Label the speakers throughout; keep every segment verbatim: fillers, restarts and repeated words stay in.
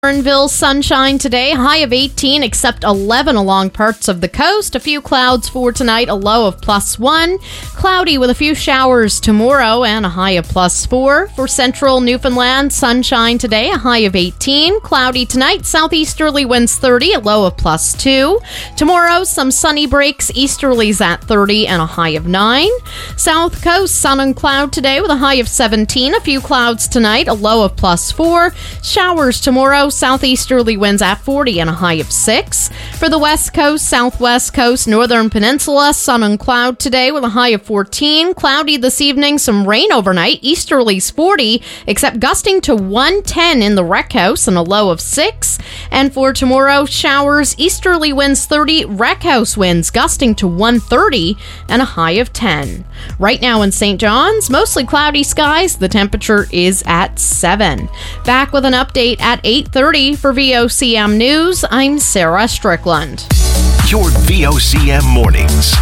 Speaker 1: Warrenville, sunshine today, high of eighteen, except eleven along parts of the coast. A few clouds for tonight, a low of plus one. Cloudy with a few showers tomorrow and a high of plus four. For central Newfoundland, sunshine today, a high of eighteen. Cloudy tonight, southeasterly winds thirty, a low of plus two. Tomorrow, some sunny breaks, easterlies at thirty and a high of nine. South coast, sun and cloud today with a high of seventeen. A few clouds tonight, a low of plus four. Showers tomorrow. Southeasterly winds at forty and a high of six. For the west coast, southwest coast, northern peninsula, sun and cloud today with a high of fourteen. Cloudy this evening, some rain overnight, easterlies forty, except gusting to one ten in the rec house and a low of six. And for tomorrow, showers, easterly winds thirty, rec house winds gusting to one thirty and a high of ten. Right now in Saint John's, mostly cloudy skies, the temperature is at seven. Back with an update at eight thirty for V O C M News, I'm Sarah Strickland.
Speaker 2: Your V O C M mornings.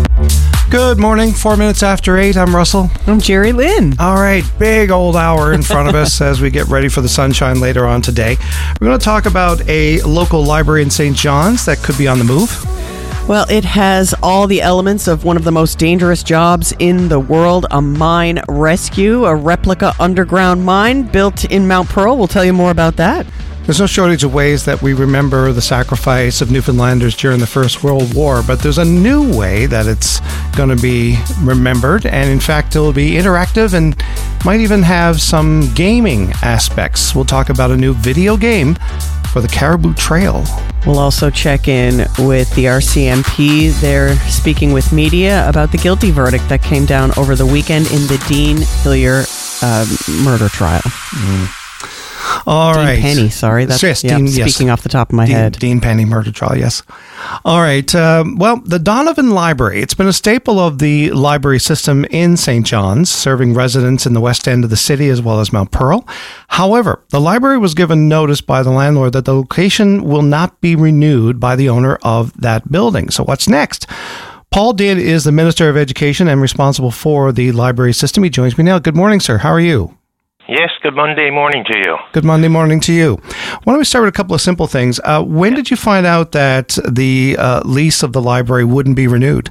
Speaker 3: Good morning, four minutes after eight. I'm Russell.
Speaker 4: I'm Jerry Lynn.
Speaker 3: All right, big old hour in front of us as we get ready for the sunshine later on today. We're going to talk about a local library in Saint John's that could be on the move.
Speaker 4: Well, it has all the elements of one of the most dangerous jobs in the world, a mine rescue, a replica underground mine built in Mount Pearl. We'll tell you more about that.
Speaker 3: There's no shortage of ways that we remember the sacrifice of Newfoundlanders during the First World War, but there's a new way that it's going to be remembered, and in fact, it'll be interactive and might even have some gaming aspects. We'll talk about a new video game for the Caribou Trail.
Speaker 4: We'll also check in with the R C M P. They're speaking with media about the guilty verdict that came down over the weekend in the Dean Hillier uh, murder trial.
Speaker 3: Mm. All
Speaker 4: Dean
Speaker 3: right.
Speaker 4: Penny, sorry. That's
Speaker 3: yes,
Speaker 4: yeah,
Speaker 3: Dean,
Speaker 4: speaking
Speaker 3: yes.
Speaker 4: off the top of my
Speaker 3: Dean,
Speaker 4: head.
Speaker 3: Dean Penny murder trial, yes. All right. Um, well, the Donovan Library, it's been a staple of the library system in Saint John's, serving residents in the west end of the city as well as Mount Pearl. However, the library was given notice by the landlord that the location will not be renewed by the owner of that building. So what's next? Paul Dinn is the Minister of Education and responsible for the library system. He joins me now. Good morning, sir. How are you?
Speaker 5: Yes, good Monday morning to you.
Speaker 3: Good Monday morning to you. Why don't we start with a couple of simple things? Uh, when did you find out that the uh, lease of the library wouldn't be renewed?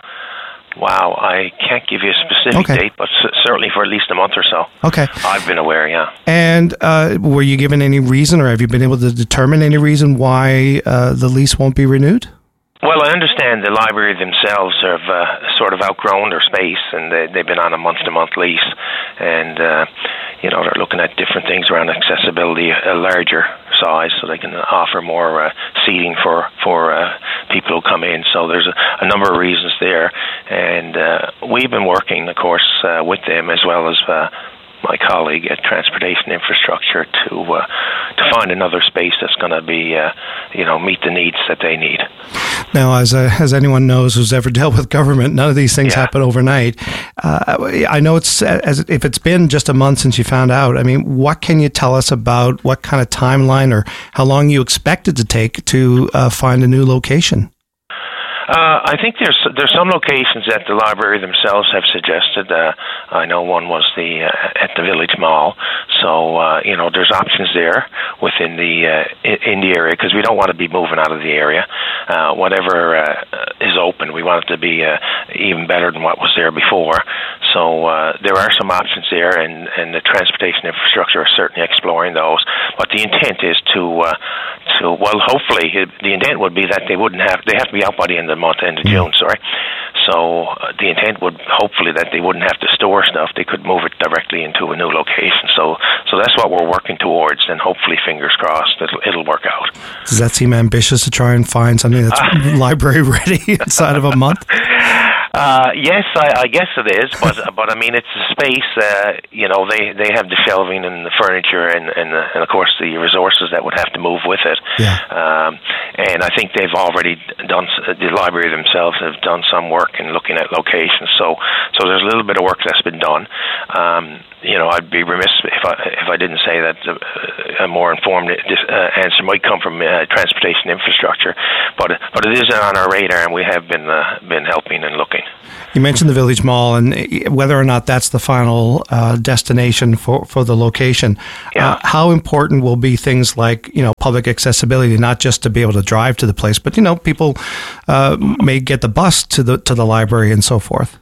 Speaker 5: Wow, I can't give you a specific
Speaker 3: Okay.
Speaker 5: date, but c- certainly for at least a month or so.
Speaker 3: Okay.
Speaker 5: I've been aware, yeah.
Speaker 3: And uh, were you given any reason, or have you been able to determine any reason why uh, the lease won't be renewed?
Speaker 5: Well, I understand the library themselves have uh, sort of outgrown their space, and they, they've been on a month-to-month lease, and uh, you know they're looking at different things around accessibility, a larger size, so they can offer more uh, seating for for uh, people who come in. So there's a, a number of reasons there, and uh, we've been working, of course, uh, with them as well as Uh, my colleague at Transportation Infrastructure to uh, to find another space that's going to be, uh, you know, meet the needs that they need.
Speaker 3: Now, as uh, as anyone knows who's ever dealt with government, none of these things
Speaker 5: Yeah.
Speaker 3: happen overnight. Uh, I know it's as if it's been just a month since you found out. I mean, what can you tell us about what kind of timeline or how long you expect it to take to uh, find a new location?
Speaker 5: Uh, I think there's there's some locations that the library themselves have suggested. Uh, I know one was the uh, at the Village Mall. So uh, you know, there's options there within the uh, in the area because we don't want to be moving out of the area. Uh, whatever uh, is open, we want it to be uh, even better than what was there before. So uh, there are some options there, and, and the transportation infrastructure are certainly exploring those. But the intent is to uh, to well, hopefully the intent would be that they wouldn't have they have to be out by the end of the month, end of June. Sorry. So uh, the intent would hopefully that they wouldn't have to store stuff; they could move it directly into a new location. So so that's what we're working towards, and hopefully, fingers crossed, it'll it'll work out.
Speaker 3: Does that seem ambitious to try and find something that's uh, library ready inside of a month?
Speaker 5: Uh, yes, I, I guess it is, but but I mean it's a space. Uh, you know, they, they have the shelving and the furniture and and, uh, and of course the resources that would have to move with it.
Speaker 3: Yeah.
Speaker 5: Um, and I think they've already done, the library themselves have done some work in looking at locations. So, so there's a little bit of work that's been done. Um, you know, I'd be remiss if I if I didn't say that uh, a more informed uh, answer might come from uh, transportation infrastructure, but but it is on our radar, and we have been uh, been helping and looking.
Speaker 3: You mentioned the Village Mall, and whether or not that's the final uh, destination for, for the location.
Speaker 5: Yeah.
Speaker 3: Uh, how important will be things like, you know, public accessibility, not just to be able to drive to the place, but, you know, people uh, may get the bus to the to the library and so forth.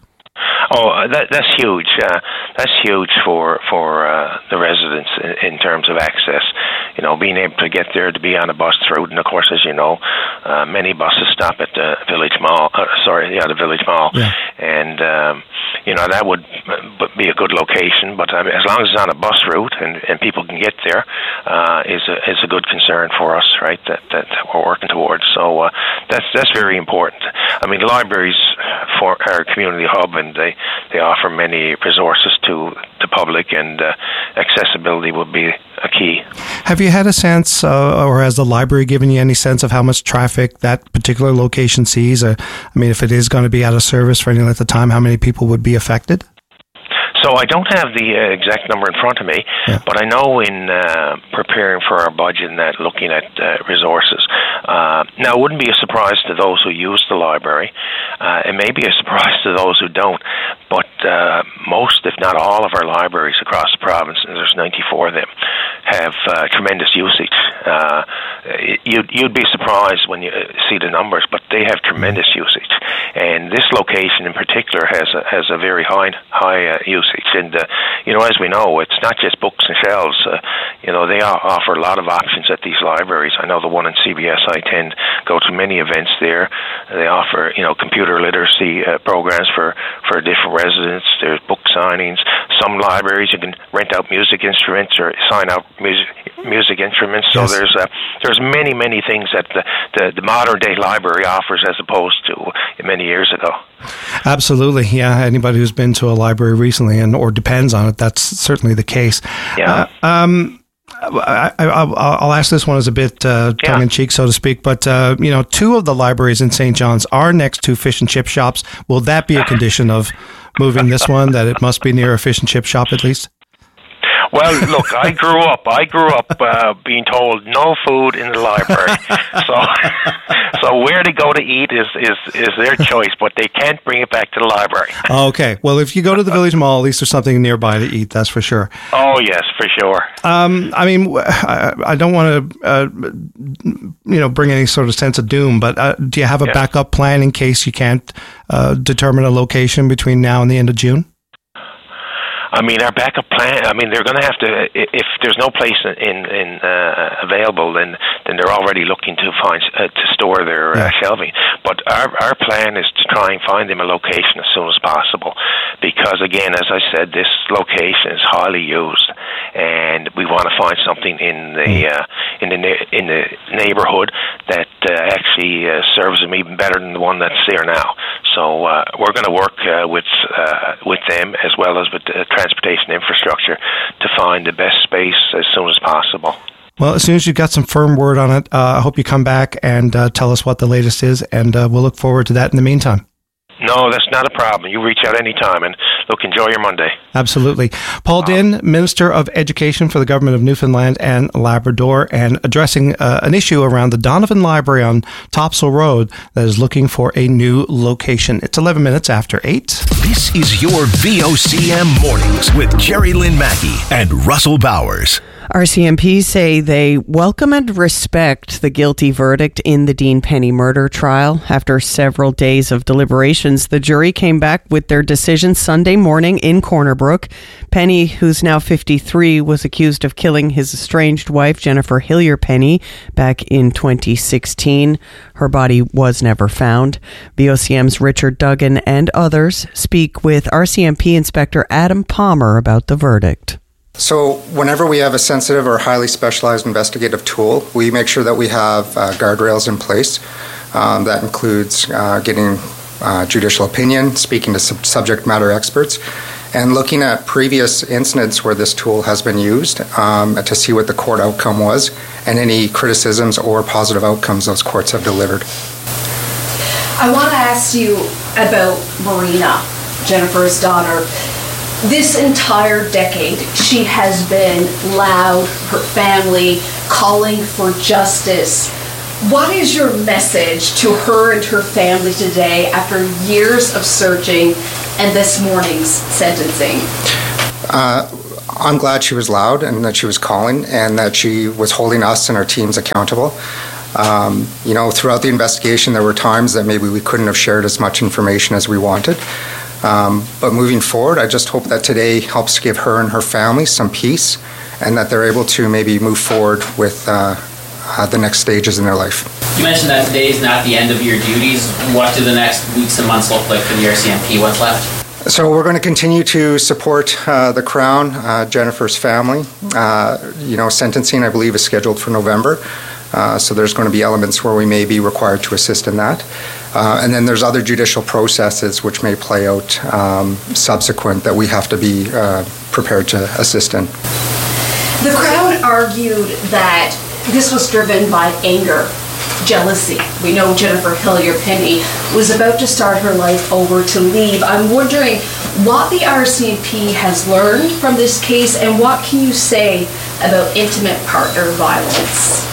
Speaker 5: Oh, that, that's huge. Uh, that's huge for for uh, the residents in, in terms of access. You know, being able to get there, to be on a bus route, and of course, as you know, uh, many buses stop at the Village Mall. Uh, sorry, yeah, the Village Mall,
Speaker 3: yeah.
Speaker 5: and um, you know that would be a good location. But um, as long as it's on a bus route and, and people can get there, uh, is a is a good concern for us, right? That that we're working towards. So uh, that's that's very important. I mean, the libraries for our community hub, and they. They offer many resources to the public, and uh, accessibility would be a key.
Speaker 3: Have you had a sense, uh, or has the library given you any sense of how much traffic that particular location sees? Uh, I mean, if it is going to be out of service for any length of time, how many people would be affected?
Speaker 5: So I don't have the uh, exact number in front of me, yeah. but I know in uh, preparing for our budget and that, looking at uh, resources. Uh, now, it wouldn't be a surprise to those who use the library. Uh, it may be a surprise to those who don't, but uh, most, if not all, of our libraries across the province, and there's ninety-four of them, have uh, tremendous usage. Uh, you'd, you'd be surprised when you see the numbers, but they have tremendous usage. And this location in particular has a, has a very high, high uh, usage. And, uh, you know, as we know, it's not just books and shelves. Uh, you know, they offer a lot of options at these libraries. I know the one in C B S I tend go to many events there. They offer, you know, computer literacy uh, programs for, for different residents. There's book signings. Some libraries you can rent out music instruments or sign out music music instruments. So yes. there's uh, there's many, many things that the, the, the modern-day library offers as opposed to many years ago.
Speaker 3: Absolutely, yeah. Anybody who's been to a library recently and or depends on it, that's certainly the case.
Speaker 5: Yeah.
Speaker 3: Uh, um, I, I, I'll ask this one as a bit uh, tongue-in-cheek, so to speak, but, uh, you know, two of the libraries in Saint John's are next to fish and chip shops. Will that be a condition of moving this one, that it must be near a fish and chip shop at least?
Speaker 5: Well, look, I grew up. I grew up uh, being told no food in the library. So, so where to go to eat is, is, is their choice, but they can't bring it back to the library.
Speaker 3: Okay. Well, if you go to the Village Mall, at least there's something nearby to eat. That's for sure.
Speaker 5: Oh yes, for sure.
Speaker 3: Um, I mean, I, I don't want to, uh, you know, bring any sort of sense of doom, but uh, do you have a yes. backup plan in case you can't uh, determine a location between now and the end of June?
Speaker 5: I mean, our backup plan. I mean, they're going to have to. If there's no place in in uh, available, then then they're already looking to find uh, to store their uh, shelving. But our our plan is to try and find them a location as soon as possible, because again, as I said, this location is highly used, and we want to find something in the uh, in the na- in the neighborhood that uh, actually uh, serves them even better than the one that's there now. So uh, we're going to work uh, with uh, with them as well as with the transportation infrastructure to find the best space as soon as possible.
Speaker 3: Well, as soon as you've got some firm word on it, uh, I hope you come back and uh, tell us what the latest is, and uh, we'll look forward to that in the meantime.
Speaker 5: No, that's not a problem. You reach out anytime, and look, enjoy your Monday.
Speaker 3: Absolutely. Paul Dinn, Minister of Education for the Government of Newfoundland and Labrador, and addressing uh, an issue around the Donovan Library on Topsail Road that is looking for a new location. It's eleven minutes after eight.
Speaker 2: This is your V O C M Mornings with Jerry Lynn Mackey and Russell Bowers.
Speaker 4: R C M P say they welcome and respect the guilty verdict in the Dean Penny murder trial. After several days of deliberations, the jury came back with their decision Sunday morning in Corner Brook. Penny, who's now fifty-three, was accused of killing his estranged wife, Jennifer Hillier Penny, back in twenty sixteen. Her body was never found. V O C M's Richard Duggan and others speak with R C M P Inspector Adam Palmer about the verdict.
Speaker 6: So whenever we have a sensitive or highly specialized investigative tool, we make sure that we have uh, guardrails in place. Um, that includes uh, getting uh, judicial opinion, speaking to sub- subject matter experts, and looking at previous incidents where this tool has been used um, to see what the court outcome was, and any criticisms or positive outcomes those courts have delivered.
Speaker 7: I want to ask you about Marina, Jennifer's daughter. This entire decade, she has been loud, her family calling for justice. What is your message to her and her family today after years of searching and this morning's sentencing?
Speaker 6: Uh, I'm glad she was loud and that she was calling and that she was holding us and our teams accountable. Um, you know, throughout the investigation, there were times that maybe we couldn't have shared as much information as we wanted. Um, but moving forward, I just hope that today helps give her and her family some peace and that they're able to maybe move forward with uh, uh, the next stages in their life.
Speaker 8: You mentioned that today is not the end of your duties. What do the next weeks and months look like for the R C M P? What's left?
Speaker 6: So we're going to continue to support uh, the Crown, uh, Jennifer's family. Uh, you know, sentencing, I believe, is scheduled for November. Uh, so there's going to be elements where we may be required to assist in that. Uh, and then there's other judicial processes which may play out um, subsequent that we have to be uh, prepared to assist in.
Speaker 7: The Crown argued that this was driven by anger, jealousy. We know Jennifer Hillier-Penny was about to start her life over to leave. I'm wondering what the R C M P has learned from this case and what can you say about intimate partner violence?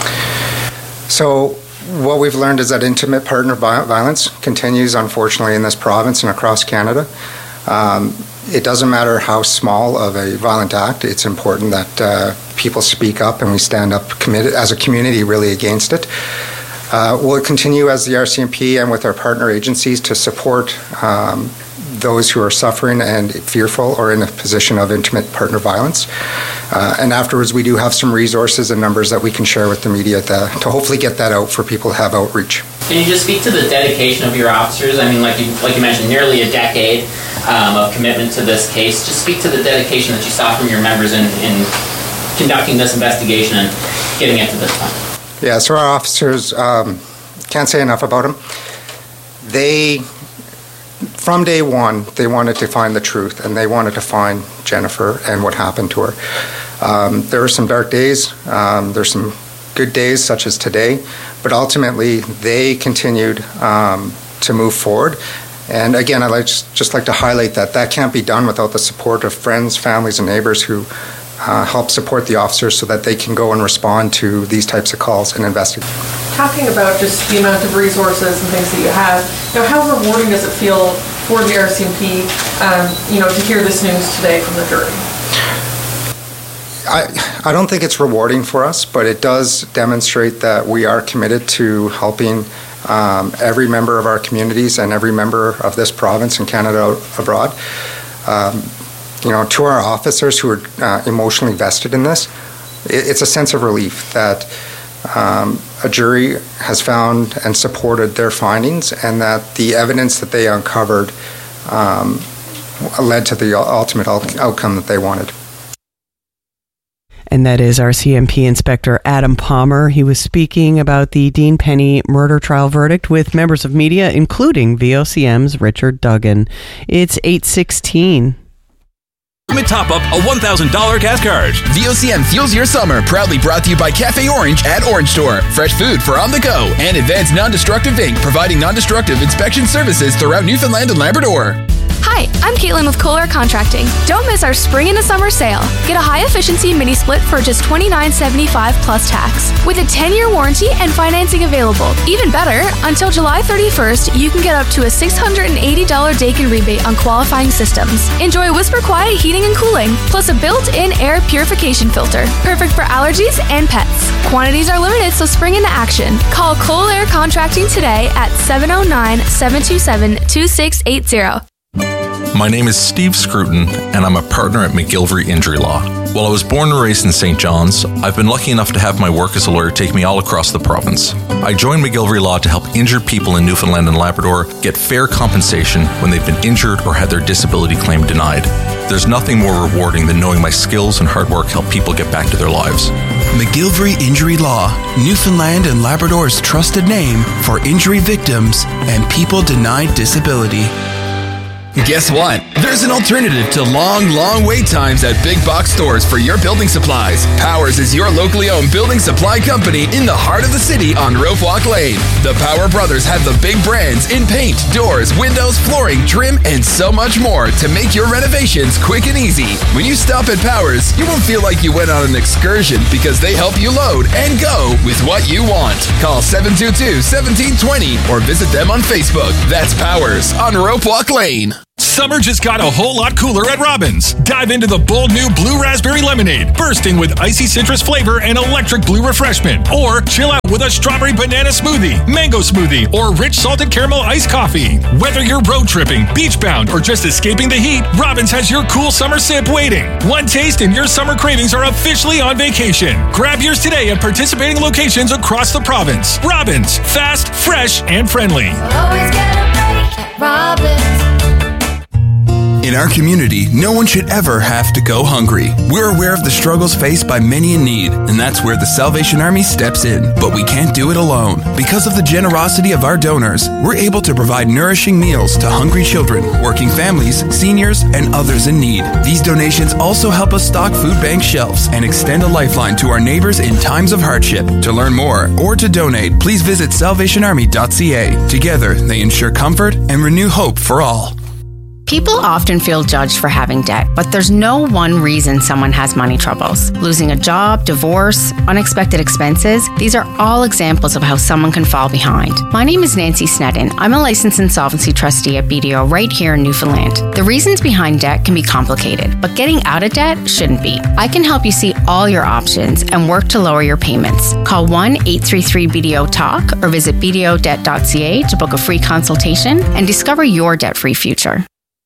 Speaker 6: So what we've learned is that intimate partner violence continues, unfortunately, in this province and across Canada. Um, it doesn't matter how small of a violent act. It's important that uh, people speak up and we stand up committed as a community really against it. Uh, we'll continue as the R C M P and with our partner agencies to support um, those who are suffering and fearful or in a position of intimate partner violence. Uh, and afterwards, we do have some resources and numbers that we can share with the media to, to hopefully get that out for people to have outreach.
Speaker 8: Can you just speak to the dedication of your officers? I mean, like you, like you mentioned, nearly a decade um, of commitment to this case. Just speak to the dedication that you saw from your members in, in conducting this investigation and getting it to this point.
Speaker 6: Yeah, so our officers, um, can't say enough about them. They, from day one, they wanted to find the truth and they wanted to find Jennifer and what happened to her. Um, there were some dark days, um, there's some good days such as today, but ultimately they continued um, to move forward. And again, I'd like, just like to highlight that that can't be done without the support of friends, families, and neighbors who uh, help support the officers so that they can go and respond to these types of calls and investigate.
Speaker 9: Talking about just the amount of resources and things that you have, you know, how rewarding does it feel for the R C M P, um, you know, to hear this news today from the jury?
Speaker 6: I, I don't think it's rewarding for us, but it does demonstrate that we are committed to helping um, every member of our communities and every member of this province and Canada abroad. Um, you know, to our officers who are uh, emotionally vested in this, it, it's a sense of relief that um, a jury has found and supported their findings and that the evidence that they uncovered um, led to the ultimate out- outcome that they wanted.
Speaker 4: And that is R C M P Inspector Adam Palmer. He was speaking about the Dean Penny murder trial verdict with members of media, including V O C M's Richard Duggan. It's eight sixteen.
Speaker 10: Top up a one thousand dollars gas card.
Speaker 11: V O C M fuels your summer. Proudly brought to you by Cafe Orange at Orange Store. Fresh food for on the go. And Advanced Non-Destructive Incorporated, providing non-destructive inspection services throughout Newfoundland and Labrador.
Speaker 12: Hi, I'm Caitlin with Kohler Contracting. Don't miss our spring and a summer sale. Get a high-efficiency mini-split for just twenty-nine seventy-five plus tax. With a ten-year warranty and financing available. Even better, until July thirty-first, you can get up to a six hundred eighty dollars Daikin rebate on qualifying systems. Enjoy Whisper Quiet heating and cooling, plus a built-in air purification filter. Perfect for allergies and pets. Quantities are limited, so spring into action. Call Kohler Contracting today at seven oh nine, seven two seven, two six eight zero.
Speaker 13: My name is Steve Scruton, and I'm a partner at McGillivray Injury Law. While I was born and raised in Saint John's, I've been lucky enough to have my work as a lawyer take me all across the province. I joined McGillivray Law to help injured people in Newfoundland and Labrador get fair compensation when they've been injured or had their disability claim denied. There's nothing more rewarding than knowing my skills and hard work help people get back to their lives.
Speaker 14: McGillivray Injury Law, Newfoundland and Labrador's trusted name for injury victims and people denied disability.
Speaker 11: Guess what? There's an alternative to long, long wait times at big box stores for your building supplies. Powers is your locally owned building supply company in the heart of the city on Rope Walk Lane. The Power Brothers have the big brands in paint, doors, windows, flooring, trim, and so much more to make your renovations quick and easy. When you stop at Powers, you won't feel like you went on an excursion because they help you load and go with what you want. Call seven two two, one seven two zero or visit them on Facebook. That's Powers on Rope Walk Lane.
Speaker 10: Summer just got a whole lot cooler at Robbins. Dive into the bold new Blue Raspberry Lemonade, bursting with icy citrus flavor and electric blue refreshment. Or chill out with a strawberry banana smoothie, mango smoothie, or rich salted caramel iced coffee. Whether you're road tripping, beach bound, or just escaping the heat, Robbins has your cool summer sip waiting. One taste and your summer cravings are officially on vacation. Grab yours today at participating locations across the province. Robbins, fast, fresh, and friendly.
Speaker 15: Always get a break at Robbins.
Speaker 14: In our community, no one should ever have to go hungry. We're aware of the struggles faced by many in need, and that's where the Salvation Army steps in. But we can't do it alone. Because of the generosity of our donors, we're able to provide nourishing meals to hungry children, working families, seniors, and others in need. These donations also help us stock food bank shelves and extend a lifeline to our neighbors in times of hardship. To learn more or to donate, please visit salvation army dot c a. Together, they ensure comfort and renew hope for all.
Speaker 16: People often feel judged for having debt, but there's no one reason someone has money troubles. Losing a job, divorce, unexpected expenses, these are all examples of how someone can fall behind. My name is Nancy Sneddon. I'm a licensed insolvency trustee at B D O right here in Newfoundland. The reasons behind debt can be complicated, but getting out of debt shouldn't be. I can help you see all your options and work to lower your payments. Call one eight three three B D O talk or visit b d o debt dot c a to book a free consultation and discover your debt-free future.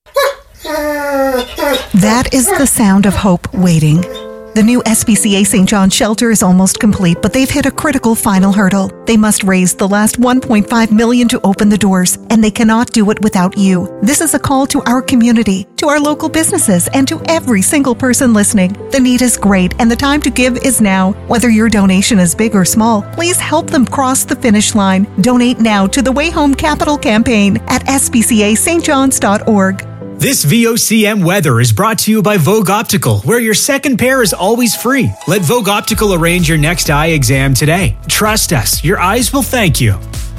Speaker 17: That is the sound of hope waiting. The new S P C A Saint John shelter is almost complete, but they've hit a critical final hurdle. They must raise the last one point five million dollars to open the doors, and they cannot do it without you. This is a call to our community, to our local businesses, and to every single person listening. The need is great, and the time to give is now. Whether your donation is big or small, please help them cross the finish line. Donate now to the Way Home Capital campaign at s p c a st johns dot org.
Speaker 18: This V O C M weather is brought to you by Vogue Optical, where your second pair is always free. Let Vogue Optical arrange your next eye exam today. Trust us, your eyes will thank you.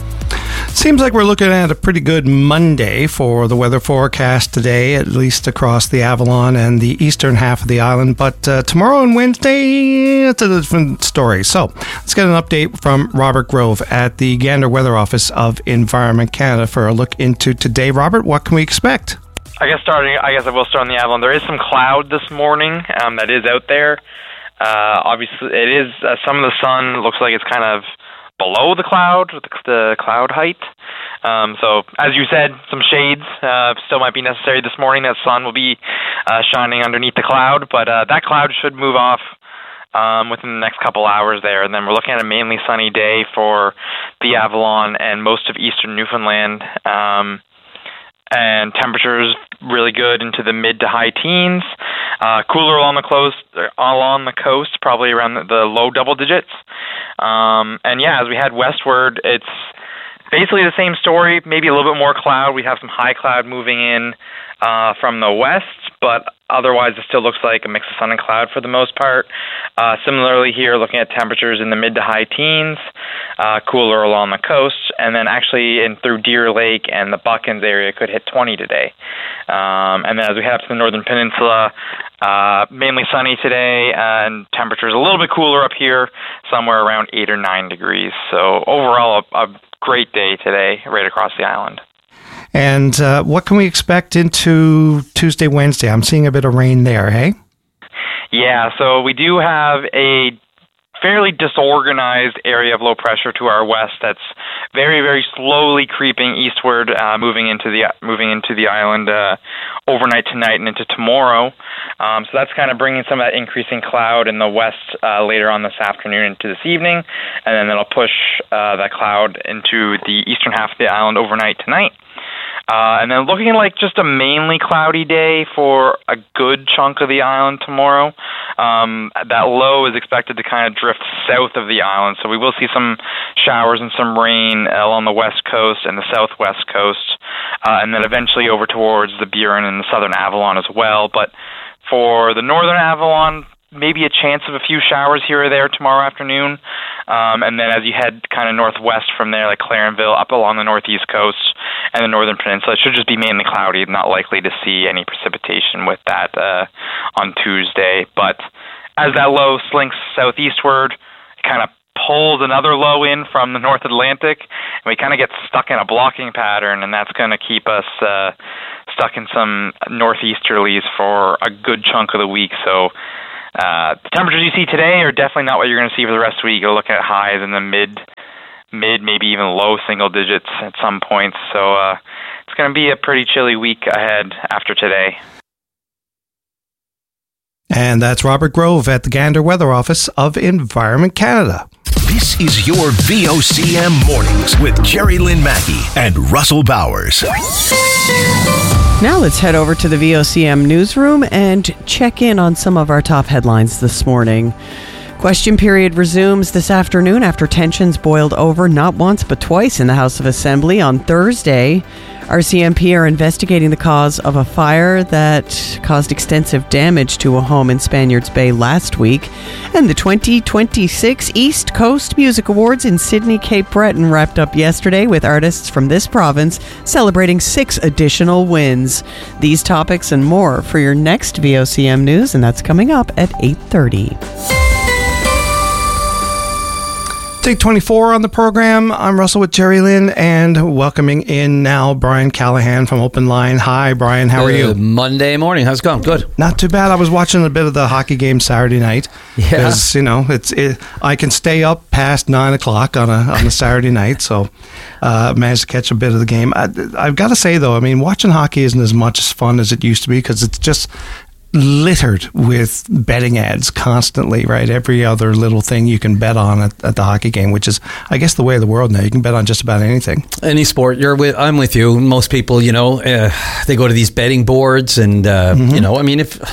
Speaker 3: Seems like we're looking at a pretty good Monday for the weather forecast today, at least across the Avalon and the eastern half of the island. But uh, tomorrow and Wednesday, it's a different story. So let's get an update from Robert Grove at the Gander Weather Office of Environment Canada for a look into today. Robert, what can we expect?
Speaker 19: I guess starting. I guess I will start on the Avalon. There is some cloud this morning um, that is out there. Uh, obviously, it is uh, some of the sun looks like it's kind of below the cloud, the, the cloud height. Um, so, as you said, some shades uh, still might be necessary this morning. That sun will be uh, shining underneath the cloud, but uh, that cloud should move off um, within the next couple hours there. And then we're looking at a mainly sunny day for the Avalon and most of eastern Newfoundland. Um, and temperatures really good into the mid to high teens. Uh, cooler along the coast, along the coast, probably around the, the low double digits. Um, and yeah, as we head westward, it's basically the same story. Maybe a little bit more cloud. We have some high cloud moving in uh, from the west, but otherwise it still looks like a mix of sun and cloud for the most part. Uh, similarly here, looking at temperatures in the mid to high teens, uh, cooler along the coast, and then actually in through Deer Lake and the Buckens area could hit twenty today. Um, and then as we head up to the northern peninsula, uh, mainly sunny today, and temperatures a little bit cooler up here, somewhere around eight or nine degrees. So overall, a, a great day today right across the island.
Speaker 3: And uh, what can we expect into Tuesday, Wednesday? I'm seeing a bit of rain there, hey?
Speaker 19: Yeah, so we do have a fairly disorganized area of low pressure to our west that's very, very slowly creeping eastward, uh, moving into the moving into the island uh, overnight tonight and into tomorrow. Um, so that's kind of bringing some of that increasing cloud in the west uh, later on this afternoon into this evening, and then it'll push uh, that cloud into the eastern half of the island overnight tonight. Uh, and then looking like just a mainly cloudy day for a good chunk of the island tomorrow. Um, that low is expected to kind of drift south of the island, so we will see some showers and some rain along the west coast and the southwest coast, uh, and then eventually over towards the Burin and the southern Avalon as well. But for the northern Avalon, maybe a chance of a few showers here or there tomorrow afternoon. Um, and then as you head kind of northwest from there, like Clarenville, up along the northeast coast and the northern peninsula, it should just be mainly cloudy, not likely to see any precipitation with that uh, on Tuesday. But as that low slinks southeastward, it kind of pulls another low in from the North Atlantic, and we kind of get stuck in a blocking pattern, and that's going to keep us uh, stuck in some northeasterlies for a good chunk of the week. So Uh, the temperatures you see today are definitely not what you're going to see for the rest of the week. You're looking at highs in the mid, mid, maybe even low single digits at some points. So uh, it's going to be a pretty chilly week ahead after today.
Speaker 3: And that's Robert Grove at the Gander Weather Office of Environment Canada.
Speaker 2: This is your V O C M Mornings with Jerry Lynn Mackey and Russell Bowers.
Speaker 4: Now let's head over to the V O C M newsroom and check in on some of our top headlines this morning. Question period resumes this afternoon after tensions boiled over not once but twice in the House of Assembly on Thursday. R C M P are investigating the cause of a fire that caused extensive damage to a home in Spaniards Bay last week. And the twenty twenty-six East Coast Music Awards in Sydney, Cape Breton wrapped up yesterday with artists from this province celebrating six additional wins. These topics and more for your next V O C M News, and that's coming up at eight thirty.
Speaker 3: Take twenty-four on the program. I'm Russell with Jerry Lynn, and welcoming in now Brian Callahan from Open Line. Hi, Brian. How are you?
Speaker 20: Monday morning. How's it going? Good.
Speaker 3: Not too bad. I was watching a bit of the hockey game Saturday night.
Speaker 20: Yeah.
Speaker 3: Because, you know, it's it, I can stay up past nine o'clock on a on a Saturday night, so uh, managed to catch a bit of the game. I, I've got to say, though, I mean, watching hockey isn't as much as fun as it used to be because it's just littered with betting ads constantly, right? Every other little thing you can bet on at, at the hockey game, which is, I guess, the way of the world now. You can bet on just about anything.
Speaker 20: Any sport. You're with. I'm with you. Most people, you know, uh, they go to these betting boards, and uh, mm-hmm. you know, I mean, if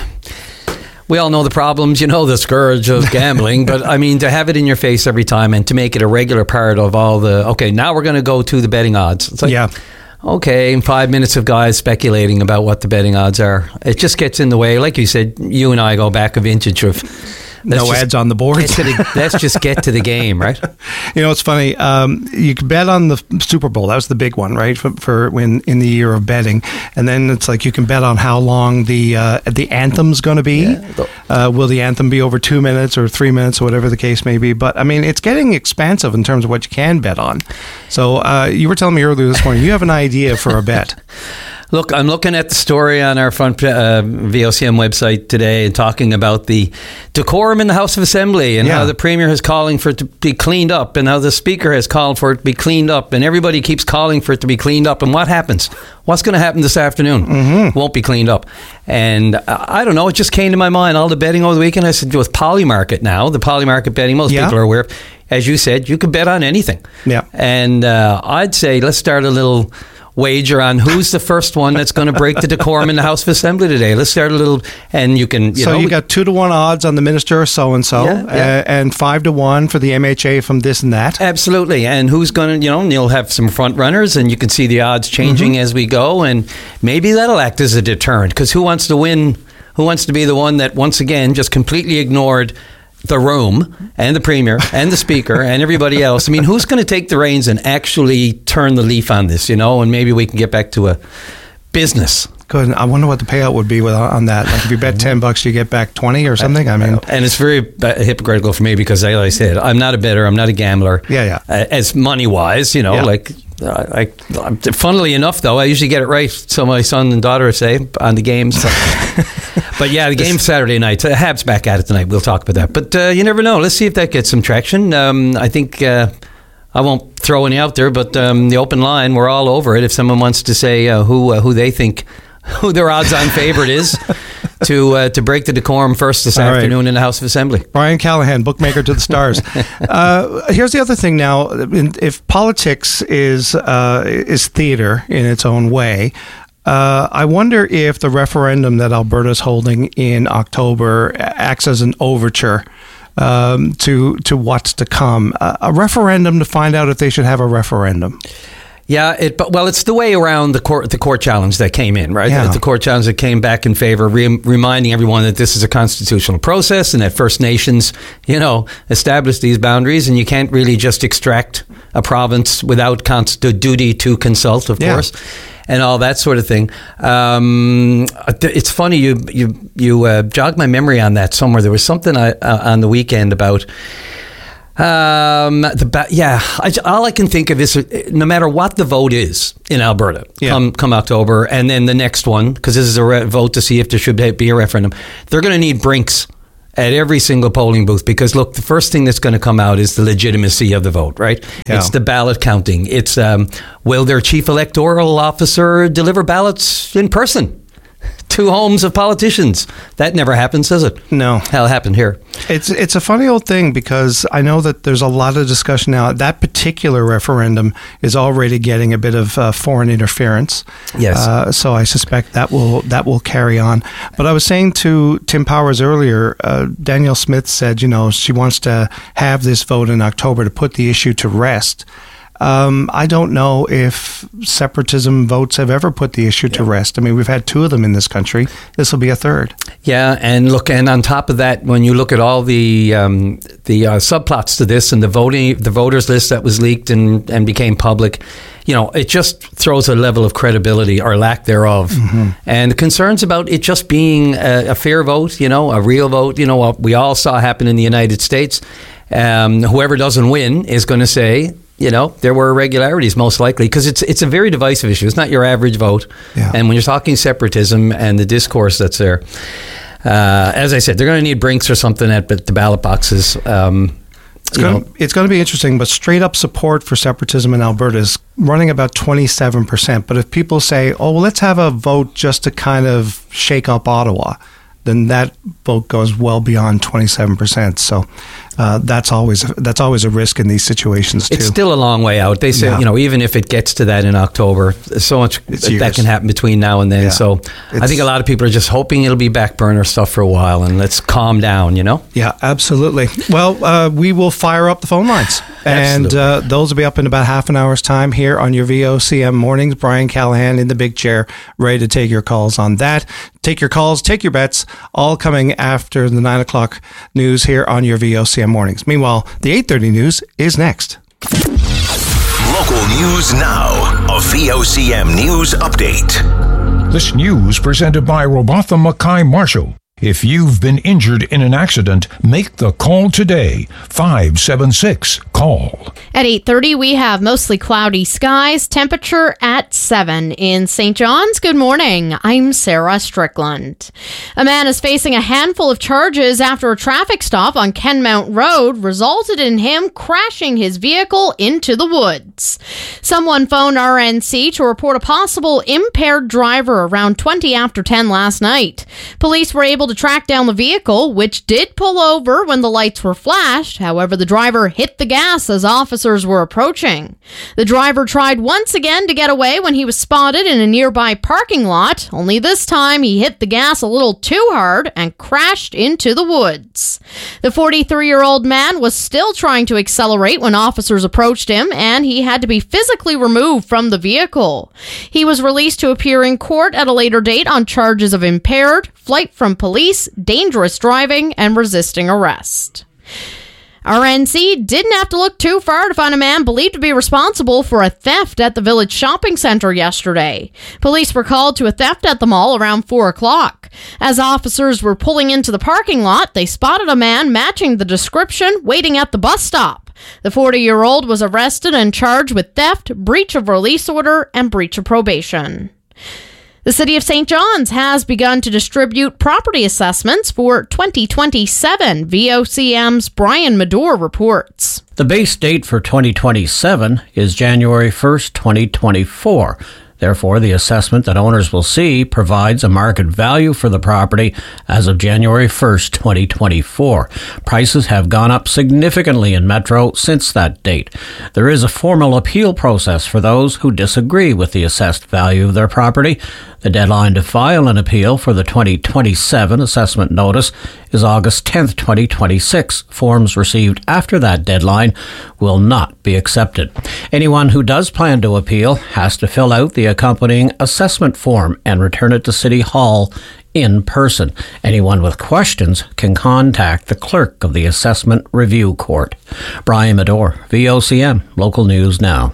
Speaker 20: we all know the problems, you know, the scourge of gambling, but I mean, to have it in your face every time and to make it a regular part of all the. Okay, now we're going to go to the betting odds. It's like,
Speaker 3: yeah.
Speaker 20: Okay, in five minutes of guys speculating about what the betting odds are. It just gets in the way. Like you said, you and I go back a vintage of
Speaker 3: no
Speaker 20: just,
Speaker 3: ads on the board.
Speaker 20: Let's just get to the game, right?
Speaker 3: You know, it's funny. Um, you can bet on the Super Bowl. That was the big one, right? For, for when in the year of betting, and then it's like you can bet on how long the uh, the anthem's going to be. Yeah. Uh, will the anthem be over two minutes or three minutes or whatever the case may be? But I mean, it's getting expansive in terms of what you can bet on. So uh, you were telling me earlier this morning you have an idea for a bet.
Speaker 20: Look, I'm looking at the story on our front uh, V O C M website today and talking about the decorum in the House of Assembly and yeah. how the Premier is calling for it to be cleaned up and how the Speaker has called for it to be cleaned up and everybody keeps calling for it to be cleaned up. And what happens? What's going to happen this afternoon?
Speaker 3: Mm-hmm.
Speaker 20: Won't be cleaned up. And uh, I don't know, it just came to my mind. All the betting over the weekend, I said, with Polymarket now, the Polymarket betting, most
Speaker 3: yeah.
Speaker 20: people are aware. As you said, you can bet on anything.
Speaker 3: Yeah.
Speaker 20: And uh, I'd say let's start a little wager on who's the first one that's going to break the decorum in the House of Assembly today. Let's start a little, and you can, you
Speaker 3: so
Speaker 20: know.
Speaker 3: So you got two to one odds on the minister or so-and-so,
Speaker 20: yeah, yeah.
Speaker 3: Uh, and five to one for the M H A from this and that.
Speaker 20: Absolutely. And who's going to, you know, and you'll have some front runners, and you can see the odds changing mm-hmm. as we go, and maybe that'll act as a deterrent, because who wants to win, who wants to be the one that, once again, just completely ignored the room and the Premier and the Speaker and everybody else? I mean, who's going to take the reins and actually turn the leaf on this, you know, and maybe we can get back to a business.
Speaker 3: Good. I wonder what the payout would be with, on that. Like if you bet ten bucks, you get back twenty or something. I mean,
Speaker 20: and it's very hypocritical for me because, like I said, I'm not a bettor. I'm not a gambler.
Speaker 3: Yeah, yeah.
Speaker 20: Uh, as money wise, you know,
Speaker 3: yeah.
Speaker 20: like, uh, I, funnily enough, though, I usually get it right. So my son and daughter say on the games. So. But yeah, the game Saturday night. Uh, Habs back at it tonight. We'll talk about that. But uh, you never know. Let's see if that gets some traction. Um, I think. Uh, I won't throw any out there, but um, the open line, we're all over it. If someone wants to say uh, who uh, who they think, who their odds-on favorite is, to uh, to break the decorum first this
Speaker 3: All right.
Speaker 20: afternoon in the House of Assembly.
Speaker 3: Brian Callahan, bookmaker to the stars. uh, here's the other thing now. If politics is uh, is theater in its own way, uh, I wonder if the referendum that Alberta's holding in October acts as an overture um, to to what's to come. Uh, a referendum to find out if they should have a referendum.
Speaker 20: Yeah, it, but well, it's the way around the court the court challenge that came in, right?
Speaker 3: Yeah.
Speaker 20: The, the court challenge that came back in favor, re- reminding everyone that this is a constitutional process and that First Nations, you know, established these boundaries, and you can't really just extract a province without cons- the duty to consult, of
Speaker 3: Yeah.
Speaker 20: course, and all that sort of thing. Um, it's funny you you you uh, jogged my memory on that somewhere. There was something I, uh, on the weekend about. Um, the ba- yeah, I, all I can think of is uh, no matter what the vote is in Alberta,
Speaker 3: Yeah.
Speaker 20: come come October, and then the next one, because this is a re- vote to see if there should be a referendum, they're going to need brinks at every single polling booth, because look, the first thing that's going to come out is the legitimacy of the vote, right?
Speaker 3: Yeah.
Speaker 20: It's the ballot counting. It's um, will their chief electoral officer deliver ballots in person to homes of politicians? That never happens, does it?
Speaker 3: No.
Speaker 20: Hell, happened here.
Speaker 3: It's it's a funny old thing, because I know that there's a lot of discussion now. That particular referendum is already getting a bit of uh, foreign interference.
Speaker 20: Yes.
Speaker 3: Uh, so I suspect that will that will carry on. But I was saying to Tim Powers earlier, uh, Danielle Smith said, you know, she wants to have this vote in October to put the issue to rest. Um, I don't know if separatism votes have ever put the issue to rest. I mean, we've had two of them in this country. This will be a third.
Speaker 20: Yeah, and look, and on top of that, when you look at all the um, the uh, subplots to this and the voting, the voters list that was leaked and, and became public, you know, it just throws a level of credibility or lack thereof.
Speaker 3: Mm-hmm.
Speaker 20: And the concerns about it just being a, a fair vote, you know, a real vote, you know, what we all saw happen in the United States. Um, whoever doesn't win is going to say, you know, there were irregularities most likely, because it's it's a very divisive issue. It's not your average vote.
Speaker 3: Yeah.
Speaker 20: And when you're talking separatism and the discourse that's there, uh, as I said, they're going to need brinks or something at the ballot boxes. Um,
Speaker 3: It's going, to, it's going to be interesting, but straight up support for separatism in Alberta is running about twenty-seven percent. But if people say, oh, well, let's have a vote just to kind of shake up Ottawa, then that vote goes well beyond twenty-seven percent. So uh, that's always that's always a risk in these situations too.
Speaker 20: It's still a long way out. They say,
Speaker 3: Yeah.
Speaker 20: you know, even if it gets to that in October, there's so much
Speaker 3: It's
Speaker 20: that
Speaker 3: years.
Speaker 20: can happen between now and then.
Speaker 3: Yeah.
Speaker 20: So I think a lot of people are just hoping it'll be back burner stuff for a while, and let's calm down, you know?
Speaker 3: Yeah, absolutely. Well, uh, we will fire up the phone lines. And uh, those will be up in about half an hour's time here on your V O C M mornings. Brian Callahan in the big chair, ready to take your calls on that. Take your calls, take your bets, all coming after the nine o'clock news here on your V O C M mornings. Meanwhile, the eight thirty news is next.
Speaker 2: Local news now. A V O C M news update.
Speaker 21: This news presented by Robatha Mackay Marshall. If you've been injured in an accident, make the call today. five seven six, call.
Speaker 1: At eight thirty, we have mostly cloudy skies, temperature at seven in Saint John's. Good morning. I'm Sarah Strickland. A man is facing a handful of charges after a traffic stop on Kenmount Road resulted in him crashing his vehicle into the woods. Someone phoned R N C to report a possible impaired driver around twenty after ten last night. Police were able to track down the vehicle, which did pull over when the lights were flashed. However, the driver hit the gas as officers were approaching. The driver tried once again to get away when he was spotted in a nearby parking lot, only this time he hit the gas a little too hard and crashed into the woods. The forty-three-year-old man was still trying to accelerate when officers approached him, and he had to be physically removed from the vehicle. He was released to appear in court at a later date on charges of impaired, flight from police, dangerous driving, and resisting arrest. R N C didn't have to look too far to find a man believed to be responsible for a theft at the Village Shopping Centre yesterday. Police were called to a theft at the mall around four o'clock. As officers were pulling into the parking lot, they spotted a man matching the description waiting at the bus stop. The forty-year-old was arrested and charged with theft, breach of release order, and breach of probation. The City of Saint John's has begun to distribute property assessments for twenty twenty-seven. V O C M's Brian Medore reports.
Speaker 22: The base date for twenty twenty-seven is January first, twenty twenty-four.
Speaker 5: Therefore, the assessment that owners will see provides a market value for the property as of January first, twenty twenty-four. Prices have gone up significantly in Metro since that date. There is a formal appeal process for those who disagree with the assessed value of their property. The deadline to file an appeal for the twenty twenty-seven assessment notice is August tenth, twenty twenty-six. Forms received after that deadline will not be accepted. Anyone who does plan to appeal has to fill out the accompanying assessment form and return it to City Hall in person. Anyone with questions can contact the clerk of the Assessment Review Court. Brian Medore, V O C M, Local News Now.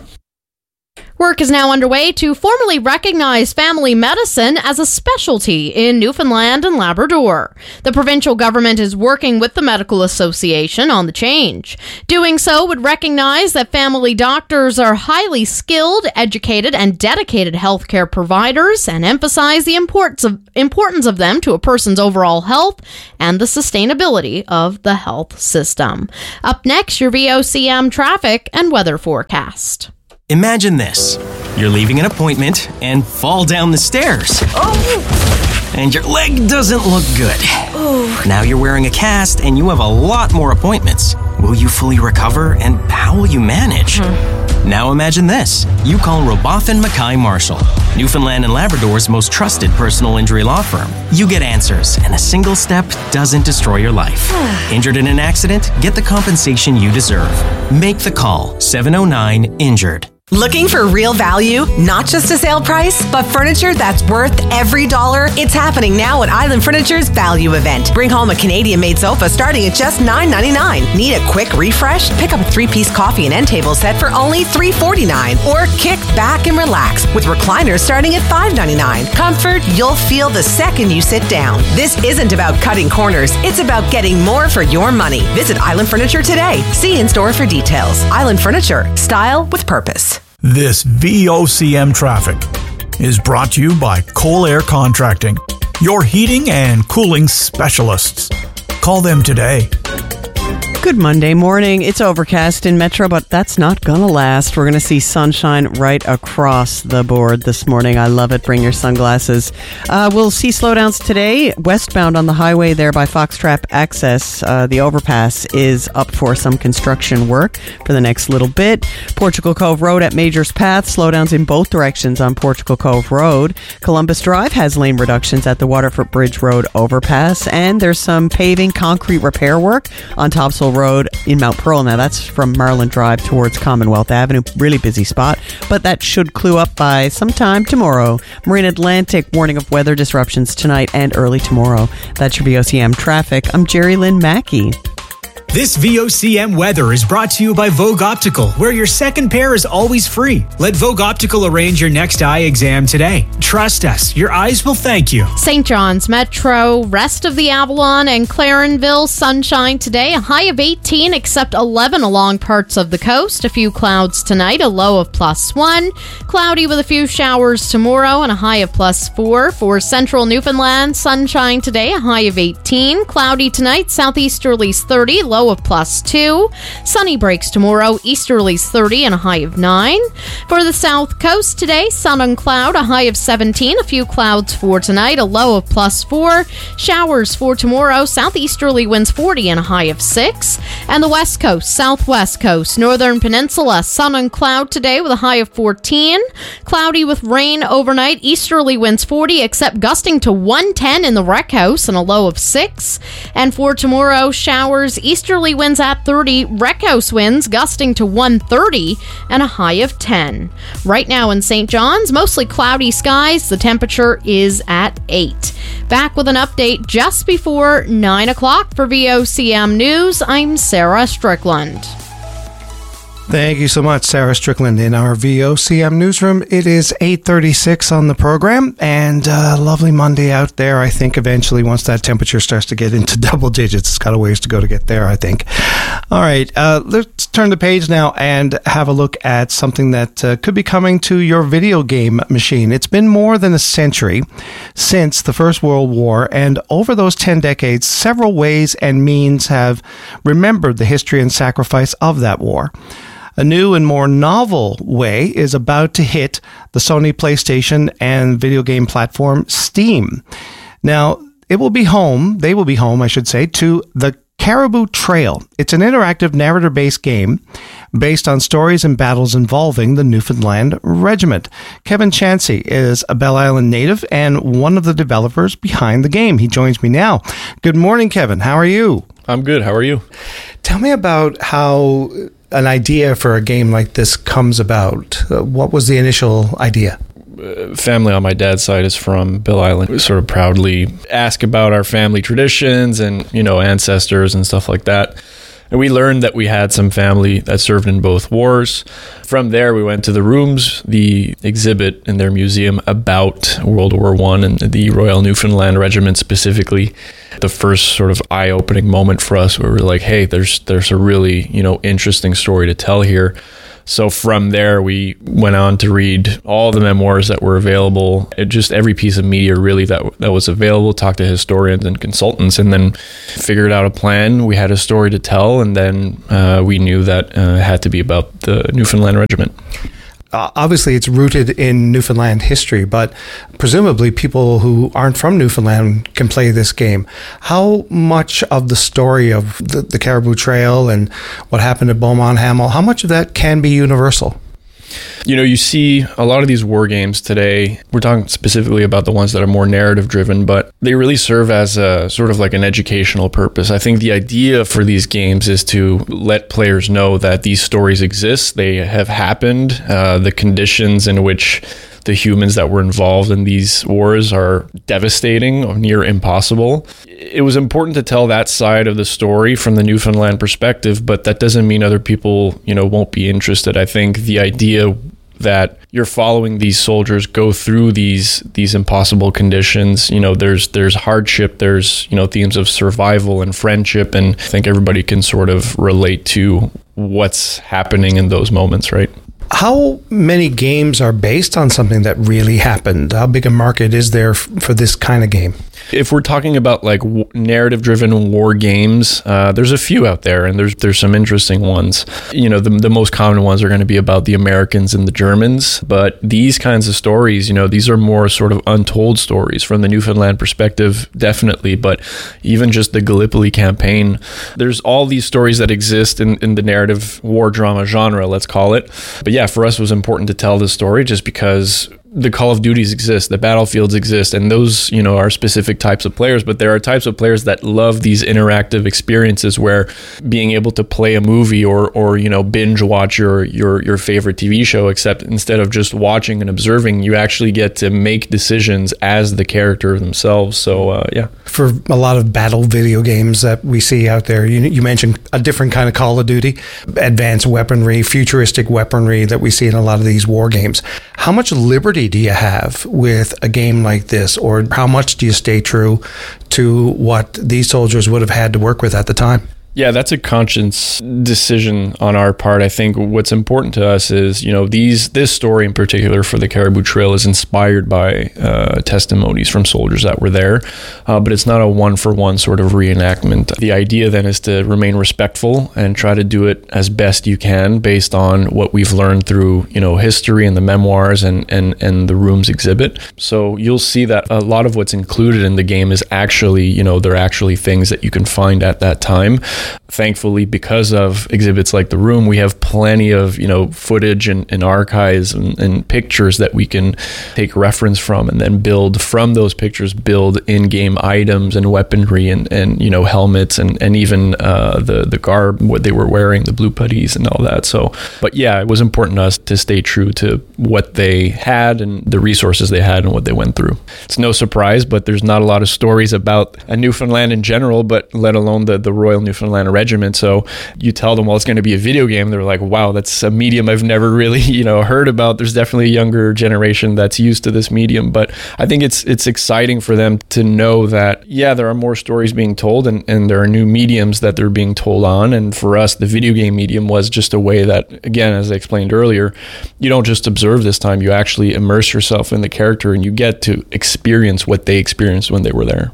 Speaker 1: Work is now underway to formally recognize family medicine as a specialty in Newfoundland and Labrador. The provincial government is working with the Medical Association on the change. Doing so would recognize that family doctors are highly skilled, educated, and dedicated healthcare providers and emphasize the importance of, importance of them to a person's overall health and the sustainability of the health system. Up next, your V O C M traffic and weather forecast.
Speaker 22: Imagine this. You're leaving an appointment and fall down the stairs. Oh! And your leg doesn't look good. Oh. Now you're wearing a cast and you have a lot more appointments. Will you fully recover and how will you manage? Hmm. Now imagine this. You call Robotham Mackay Marshall, Newfoundland and Labrador's most trusted personal injury law firm. You get answers and a single step doesn't destroy your life. Injured in an accident? Get the compensation you deserve. Make the call. seven oh nine injured.
Speaker 23: Looking for real value? Not just a sale price, but furniture that's worth every dollar? It's happening now at Island Furniture's Value Event. Bring home a Canadian-made sofa starting at just nine ninety-nine. Need a quick refresh? Pick up a three-piece coffee and end table set for only three forty-nine. Or kick back and relax with recliners starting at five ninety-nine. Comfort you'll feel the second you sit down. This isn't about cutting corners. It's about getting more for your money. Visit Island Furniture today. See in-store for details. Island Furniture. Style with purpose.
Speaker 24: This V O C M traffic is brought to you by Coal Air Contracting, your heating and cooling specialists. Call them today.
Speaker 4: Good Monday morning. It's overcast in Metro, but that's not going to last. We're going to see sunshine right across the board this morning. I love it. Bring your sunglasses. Uh, we'll see slowdowns today. Westbound on the highway there by Foxtrap Access. Uh, the overpass is up for some construction work for the next little bit. Portugal Cove Road at Majors Path. Slowdowns in both directions on Portugal Cove Road. Columbus Drive has lane reductions at the Waterford Bridge Road overpass. And there's some paving concrete repair work on Topsail Road in Mount Pearl. Now that's from Marlin Drive towards Commonwealth Avenue. Really busy spot, but that should clue up by sometime tomorrow. Marine Atlantic warning of weather disruptions tonight and early tomorrow. That's your V O C M traffic. I'm Jerry Lynn Mackey.
Speaker 18: This V O C M weather is brought to you by Vogue Optical, where your second pair is always free. Let Vogue Optical arrange your next eye exam today. Trust us, your eyes will thank you.
Speaker 1: Saint John's Metro, rest of the Avalon and Clarenville, sunshine today, a high of eighteen, except eleven along parts of the coast. A few clouds tonight, a low of plus one. Cloudy with a few showers tomorrow and a high of plus four. For central Newfoundland, sunshine today, a high of eighteen. Cloudy tonight, southeasterlies thirty, low of plus two. Sunny breaks tomorrow, easterlies thirty and a high of nine. For the south coast today, sun and cloud, a high of seventeen. A few clouds for tonight, a low of plus four. Showers for tomorrow, southeasterly winds forty and a high of six. And the west coast, southwest coast, northern peninsula, sun and cloud today with a high of fourteen. Cloudy with rain overnight, easterly winds forty, except gusting to one ten in the rec house and a low of six. And for tomorrow, showers, easterly winds at thirty, rec house winds gusting to one thirty and a high of ten. Right now in Saint John's, mostly cloudy skies. The temperature is at eight. Back with an update just before nine o'clock for V O C M News. I'm Sarah Strickland.
Speaker 3: Thank you so much, Sarah Strickland, in our V O C M newsroom. It is eight thirty-six on the program, and uh, lovely Monday out there. I think eventually, once that temperature starts to get into double digits, it's got a ways to go to get there, I think. All right, uh, let's turn the page now and have a look at something that uh, could be coming to your video game machine. It's been more than a century since the First World War, and over those ten decades, several ways and means have remembered the history and sacrifice of that war. A new and more novel way is about to hit the Sony PlayStation and video game platform Steam. Now, it will be home, they will be home, I should say, to the Caribou Trail. It's an interactive narrative-based game based on stories and battles involving the Newfoundland Regiment. Kevin Chansey is a Belle Island native and one of the developers behind the game. He joins me now. Good morning, Kevin. How are you?
Speaker 6: I'm good. How are you?
Speaker 3: Tell me about how an idea for a game like this comes about. Uh, what was the initial idea?
Speaker 6: Family on my dad's side is from Belle Island. We sort of proudly ask about our family traditions and, you know, ancestors and stuff like that. And we learned that we had some family that served in both wars. From there, we went to the Rooms, the exhibit in their museum about World War One and the Royal Newfoundland Regiment specifically. The first sort of eye-opening moment for us where we were like, hey, there's there's a really, you know, interesting story to tell here. So from there, we went on to read all the memoirs that were available, it, just every piece of media really that that was available, talked to historians and consultants, and then figured out a plan. We had a story to tell, and then uh, we knew that uh, it had to be about the Newfoundland Regiment.
Speaker 3: Uh, obviously, it's rooted in Newfoundland history, but presumably people who aren't from Newfoundland can play this game. How much of the story of the, the Caribou Trail and what happened at Beaumont Hamel, how much of that can be universal?
Speaker 6: You know, you see a lot of these war games today, we're talking specifically about the ones that are more narrative driven, but they really serve as a sort of like an educational purpose. I think the idea for these games is to let players know that these stories exist, they have happened, uh, the conditions in which the humans that were involved in these wars are devastating or near impossible. It was important to tell that side of the story from the Newfoundland perspective, but that doesn't mean other people, you know, won't be interested. I think the idea that you're following these soldiers go through these these impossible conditions, you know, there's there's hardship, there's, you know, themes of survival and friendship, and I think everybody can sort of relate to what's happening in those moments, right?
Speaker 3: How many games are based on something that really happened? How big a market is there f- for this kind of game?
Speaker 6: If we're talking about like w- narrative-driven war games, uh, there's a few out there, and there's there's some interesting ones. You know, the the most common ones are going to be about the Americans and the Germans, but these kinds of stories, you know, these are more sort of untold stories from the Newfoundland perspective, definitely, but even just the Gallipoli campaign, there's all these stories that exist in, in the narrative war drama genre, let's call it. But yeah, for us, it was important to tell this story just because the Call of Duties exist, the battlefields exist, and those, you know, are specific types of players, but there are types of players that love these interactive experiences where being able to play a movie or, or you know, binge watch your, your, your favorite T V show, except instead of just watching and observing, you actually get to make decisions as the character themselves. So, uh, yeah.
Speaker 3: For a lot of battle video games that we see out there, you, you mentioned a different kind of Call of Duty, advanced weaponry, futuristic weaponry that we see in a lot of these war games. How much liberty do you have with a game like this, or how much do you stay true to what these soldiers would have had to work with at the time?
Speaker 6: Yeah, that's a conscious decision on our part. I think what's important to us is, you know, these this story in particular for the Caribou Trail is inspired by uh, testimonies from soldiers that were there, uh, but it's not a one-for-one sort of reenactment. The idea then is to remain respectful and try to do it as best you can based on what we've learned through, you know, history and the memoirs and, and, and the Rooms exhibit. So you'll see that a lot of what's included in the game is actually, you know, they're actually things that you can find at that time. Thankfully, because of exhibits like The Room, we have plenty of, you know, footage and, and archives and, and pictures that we can take reference from and then build from those pictures, build in-game items and weaponry and, and you know, helmets and, and even uh, the, the garb, what they were wearing, the blue puttees and all that. So, but yeah, it was important to us to stay true to what they had and the resources they had and what they went through. It's no surprise, but there's not a lot of stories about a Newfoundland in general, but let alone the, the Royal Newfoundland Regiment. So you tell them, well, it's going to be a video game. They're like, wow, that's a medium I've never really, you know, heard about. There's definitely a younger generation that's used to this medium, but I think it's it's exciting for them to know that, yeah, there are more stories being told and, and there are new mediums that they're being told on. And for us, the video game medium was just a way that, again, as I explained earlier, you don't just observe this time, you actually immerse yourself in the character and you get to experience what they experienced when they were there.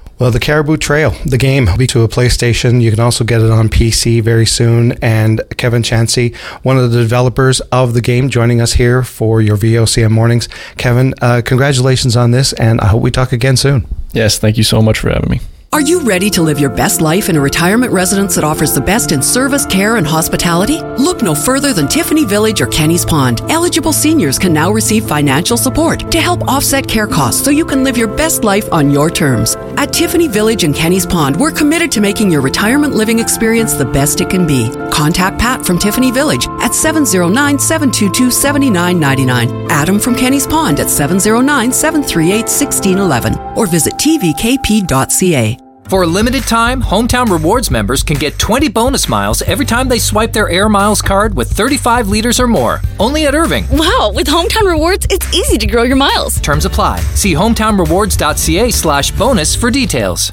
Speaker 3: Well, the Caribou Trail, the game, will be to a PlayStation. You can also get it on P C very soon. And Kevin Chansey, one of the developers of the game, joining us here for your V O C M mornings. Kevin, uh, congratulations on this, and I hope we talk again soon.
Speaker 6: Yes, thank you so much for having me.
Speaker 7: Are you ready to live your best life in a retirement residence that offers the best in service, care, and hospitality? Look no further than Tiffany Village or Kenny's Pond. Eligible seniors can now receive financial support to help offset care costs so you can live your best life on your terms. At Tiffany Village and Kenny's Pond, we're committed to making your retirement living experience the best it can be. Contact Pat from Tiffany Village at seven oh nine, seven two two, seven nine nine nine, Adam from Kenny's Pond at seven oh nine, seven three eight, one six one one, or visit t v k p dot c a.
Speaker 8: For a limited time, Hometown Rewards members can get twenty bonus miles every time they swipe their Air Miles card with thirty-five liters or more. Only at Irving.
Speaker 9: Wow, with Hometown Rewards, it's easy to grow your miles.
Speaker 8: Terms apply. See hometownrewards.ca slash bonus for details.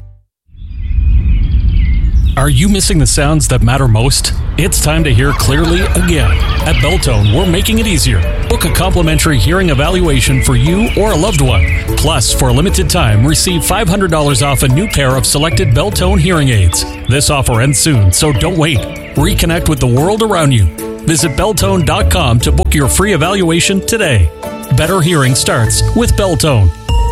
Speaker 12: Are you missing the sounds that matter most? It's time to hear clearly again. At Beltone, we're making it easier. Book a complimentary hearing evaluation for you or a loved one. Plus, for a limited time, receive five hundred dollars off a new pair of selected Beltone hearing aids. This offer ends soon, so don't wait. Reconnect with the world around you. Visit beltone dot com to book your free evaluation today. Better hearing starts with Beltone.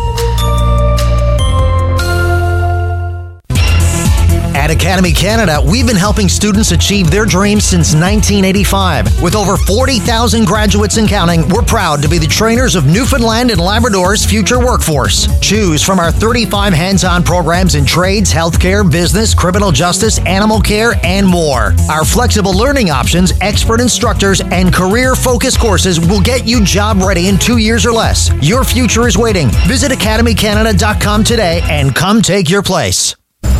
Speaker 25: At Academy Canada, we've been helping students achieve their dreams since nineteen eighty-five. With over forty thousand graduates and counting, we're proud to be the trainers of Newfoundland and Labrador's future workforce. Choose from our thirty-five hands-on programs in trades, healthcare, business, criminal justice, animal care, and more. Our flexible learning options, expert instructors, and career-focused courses will get you job ready in two years or less. Your future is waiting. Visit academy canada dot com today and come take your place.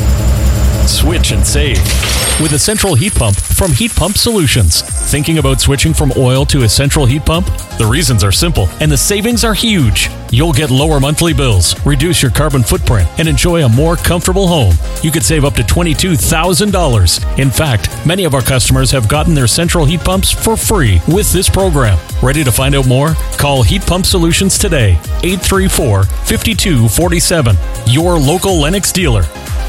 Speaker 12: Switch and save with a central heat pump from Heat Pump Solutions. Thinking about switching from oil to a central heat pump? The reasons are simple and the savings are huge. You'll get lower monthly bills, reduce your carbon footprint, and enjoy a more comfortable home. You could save up to twenty-two thousand dollars. In fact, many of our customers have gotten their central heat pumps for free with this program. Ready to find out more? Call Heat Pump Solutions today, eight three four, five two four seven. Your local Lennox dealer.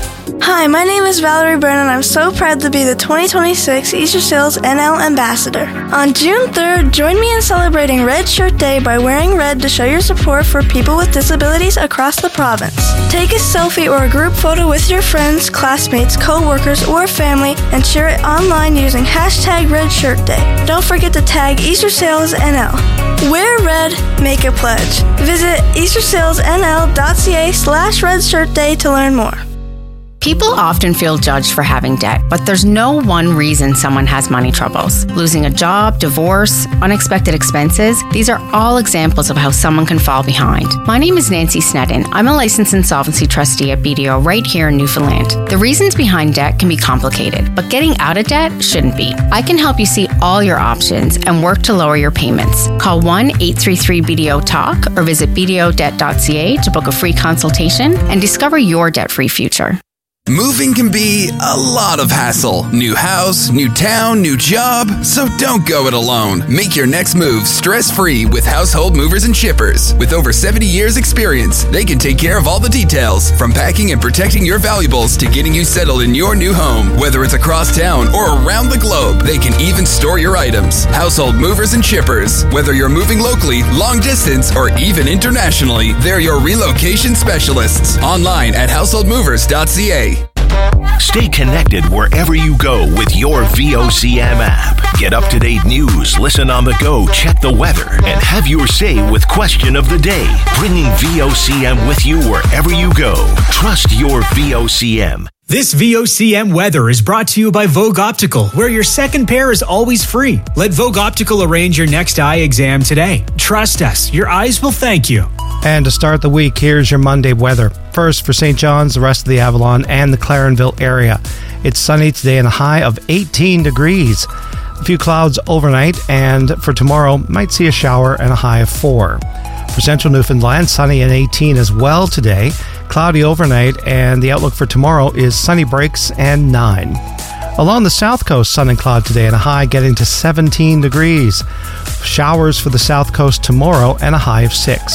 Speaker 26: Hi, my name is Valerie Byrne, and I'm so proud to be the twenty twenty-six Easter Sales N L Ambassador. On June third, join me in celebrating Red Shirt Day by wearing red to show your support for people with disabilities across the province. Take a selfie or a group photo with your friends, classmates, co-workers, or family and share it online using hashtag Red Shirt Day. Don't forget to tag Easter Sales N L. Wear red, make a pledge. Visit easter sales n l dot c a slash red shirt day to learn more.
Speaker 16: People often feel judged for having debt, but there's no one reason someone has money troubles. Losing a job, divorce, unexpected expenses, these are all examples of how someone can fall behind. My name is Nancy Sneddon. I'm a licensed insolvency trustee at B D O right here in Newfoundland. The reasons behind debt can be complicated, but getting out of debt shouldn't be. I can help you see all your options and work to lower your payments. Call one eight three three B D O talk or visit b d o debt dot c a to book a free consultation and discover your debt-free future.
Speaker 14: Moving can be a lot of hassle. New house, new town, new job. So don't go it alone. Make your next move stress-free with Household Movers and Shippers. With over seventy years experience, they can take care of all the details, from packing and protecting your valuables to getting you settled in your new home. Whether it's across town or around the globe, they can even store your items. Household Movers and Shippers. Whether you're moving locally, long distance, or even internationally, they're your relocation specialists. Online at household movers dot c a.
Speaker 2: Stay connected wherever you go with your V O C M app. Get up-to-date news, listen on the go, check the weather, and have your say with Question of the Day. Bringing V O C M with you wherever you go. Trust your V O C M.
Speaker 18: This V O C M weather is brought to you by Vogue Optical, where your second pair is always free. Let Vogue Optical arrange your next eye exam today. Trust us, your eyes will thank you.
Speaker 3: And to start the week, here's your Monday weather. First, for Saint John's, the rest of the Avalon, and the Clarenville area. It's sunny today and a high of eighteen degrees. A few clouds overnight, and for tomorrow, might see a shower and a high of four. For central Newfoundland, sunny and eighteen as well today. Cloudy overnight, and the outlook for tomorrow is sunny breaks and nine. Along the south coast, sun and cloud today and a high getting to seventeen degrees. Showers for the south coast tomorrow and a high of six.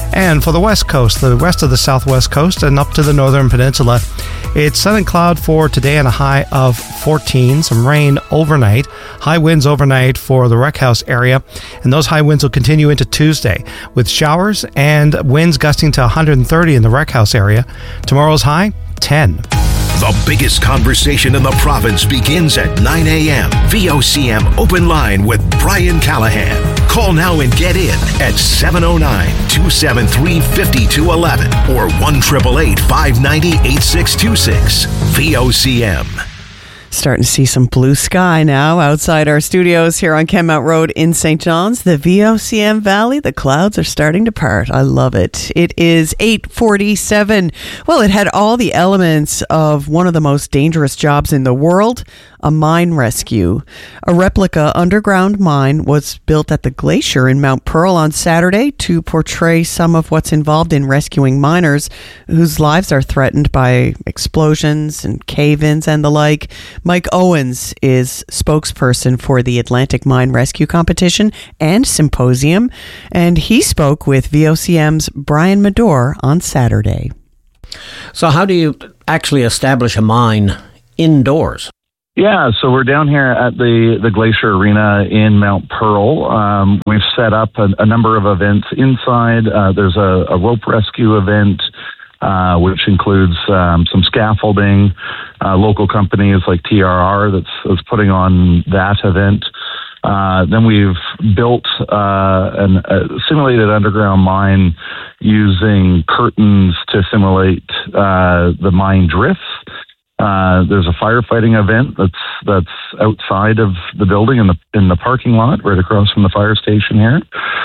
Speaker 3: And for the west coast, the rest of the southwest coast and up to the northern peninsula, it's sun and cloud for today and a high of fourteen. Some rain overnight. High winds overnight for the Rec House area. And those high winds will continue into Tuesday with showers and winds gusting to one hundred thirty in the Rec House area. Tomorrow's high, ten.
Speaker 2: The biggest conversation in the province begins at nine a.m. V O C M Open Line with Brian Callahan. Call now and get in at seven oh nine, two seven three, five two one one or one eight eight eight, five nine zero, eight six two six. V O C M.
Speaker 4: Starting to see some blue sky now outside our studios here on Kenmount Road in Saint John's, the V O C M Valley. The clouds are starting to part. I love it. It is eight forty-seven. Well, it had all the elements of one of the most dangerous jobs in the world, a mine rescue. A replica underground mine was built at the glacier in Mount Pearl on Saturday to portray some of what's involved in rescuing miners whose lives are threatened by explosions and cave-ins and the like. Mike Owens is spokesperson for the Atlantic Mine Rescue Competition and Symposium, and he spoke with V O C M's Brian Medore on Saturday.
Speaker 5: So how do you actually establish a mine indoors?
Speaker 10: Yeah, so we're down here at the, the Glacier Arena in Mount Pearl. Um, we've set up a, a number of events inside. Uh, there's a, a rope rescue event, uh, which includes um, some scaffolding. Uh, local companies like T R R that's, that's putting on that event. Uh, then we've built uh, an, a simulated underground mine using curtains to simulate uh, the mine drifts. Uh, there's a firefighting event that's that's outside of the building in the in the parking lot, right across from the fire station here.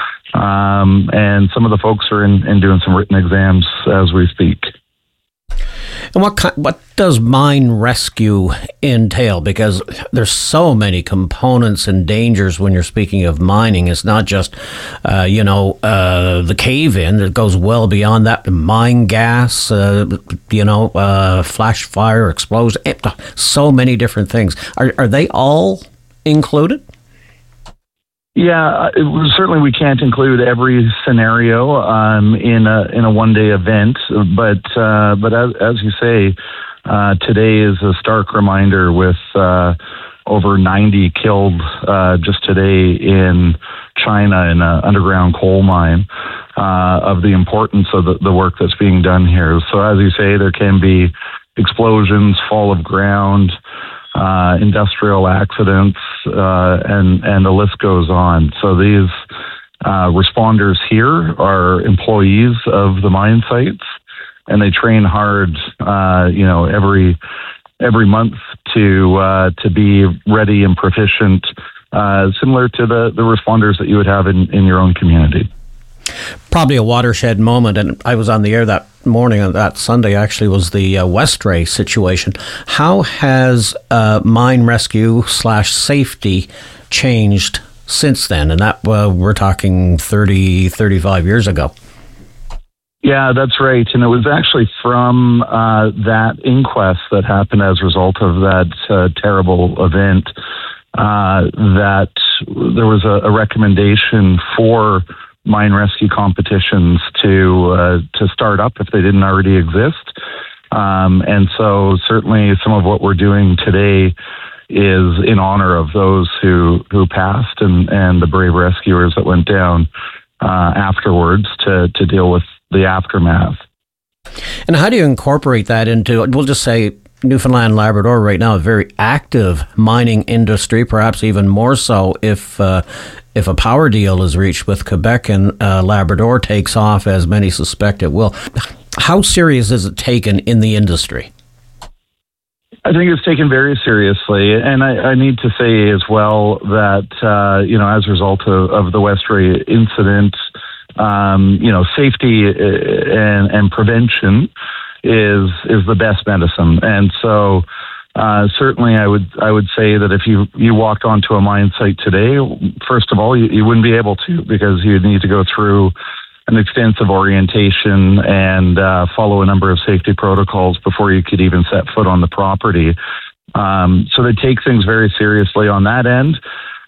Speaker 10: Um, and some of the folks are in, in doing some written exams as we speak.
Speaker 5: And what kind, what does mine rescue entail? Because there's so many components and dangers when you're speaking of mining. It's not just, uh, you know, uh, the cave-in. It goes well beyond that. Mine gas, uh, you know, uh, flash fire, explosion. So many different things. Are are they all included?
Speaker 10: Yeah, it, certainly we can't include every scenario um, in a in a one day event, but uh, but as, as you say, uh, today is a stark reminder with uh, over ninety killed uh, just today in China in an underground coal mine uh, of the importance of the, the work that's being done here. So as you say, there can be explosions, fall of ground, Uh, industrial accidents, uh, and, and the list goes on. So these uh, responders here are employees of the mine sites, and they train hard, uh, you know, every every month to uh, to be ready and proficient, uh, similar to the, the responders that you would have in, in your own community.
Speaker 5: Probably a watershed moment, and I was on the air that morning, and that Sunday actually was the uh, Westray situation. How has uh, mine rescue slash safety changed since then? And that uh, we're talking thirty, thirty-five years ago.
Speaker 10: Yeah, that's right. And it was actually from uh, that inquest that happened as a result of that uh, terrible event uh, that there was a, a recommendation for mine rescue competitions to uh, to start up if they didn't already exist. Um, and so certainly some of what we're doing today is in honor of those who, who passed and, and the brave rescuers that went down uh, afterwards to, to deal with the aftermath.
Speaker 5: And how do you incorporate that into, we'll just say, Newfoundland, Labrador right now, a very active mining industry, perhaps even more so if uh, if a power deal is reached with Quebec and uh, Labrador takes off, as many suspect it will. How serious is it taken in the industry?
Speaker 10: I think it's taken very seriously. And I, I need to say as well that, uh, you know, as a result of, of the Westray incident, um, you know, safety and, and prevention is is the best medicine. And so uh, certainly I would I would say that if you, you walked onto a mine site today, first of all, you, you wouldn't be able to because you'd need to go through an extensive orientation and uh, follow a number of safety protocols before you could even set foot on the property. Um, so they take things very seriously on that end.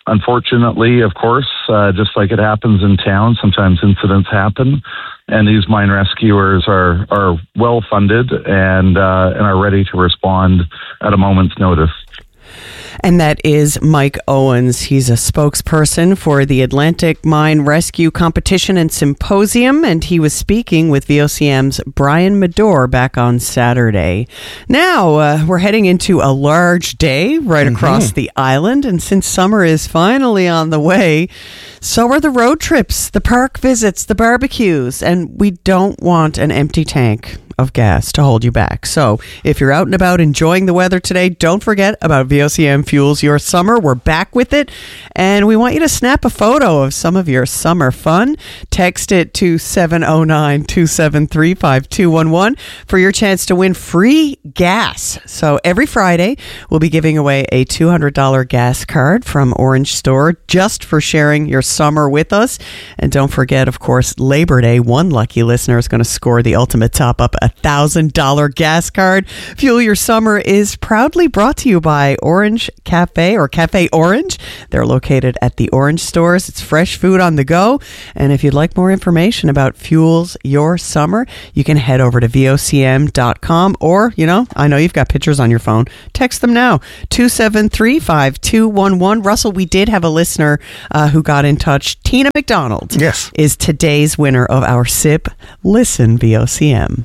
Speaker 10: unfortunately, of course, uh, just like it happens in town, sometimes incidents happen, and these mine rescuers are are well funded and uh, and are ready to respond at a moment's notice.
Speaker 4: And that is Mike Owens. He's a spokesperson for the Atlantic Mine Rescue Competition and Symposium, and he was speaking with V O C M's Brian Medore back on Saturday. Now, uh, we're heading into a large day right mm-hmm. across the island, and since summer is finally on the way, so are the road trips, the park visits, the barbecues, and we don't want an empty tank of gas to hold you back. So if you're out and about enjoying the weather today, don't forget about V O C M Fuels Your Summer. We're back with it, and we want you to snap a photo of some of your summer fun. Text it to seven oh nine, two seven three, five two one one for your chance to win free gas. So every Friday, we'll be giving away a two hundred dollars gas card from Orange Store just for sharing your summer with us. And don't forget, of course, Labor Day, one lucky listener is going to score the ultimate top-up, a one thousand dollars gas card. Fuel Your Summer is proudly brought to you by Orange Cafe or Cafe Orange. They're located at the Orange stores. It's fresh food on the go. And if you'd like more information about Fuels Your Summer, you can head over to V O C M dot com, or, you know, I know you've got pictures on your phone. Text them now, two seven three, five two one one. Russell, we did have a listener uh, who got in touch. Tina McDonald
Speaker 3: yes.
Speaker 4: is today's winner of our S I P Listen V O C M.